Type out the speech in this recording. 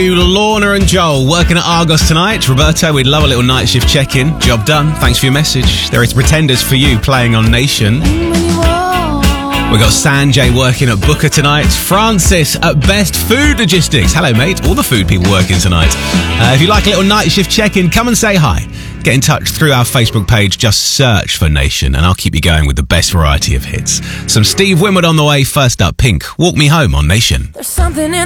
Lorna and Joel working at Argos tonight. Roberto, we'd love a little night shift check-in. Job done. Thanks for your message. There is Pretenders for you playing on Nation. We've got Sanjay working at Booker tonight. Francis at Best Food Logistics. Hello, mate. All the food people working tonight. If you like a little night shift check-in, come and say hi. Get in touch through our Facebook page. Just search for Nation and I'll keep you going with the best variety of hits. Some Steve Winwood on the way. First up, Pink. Walk Me Home on Nation. There's something in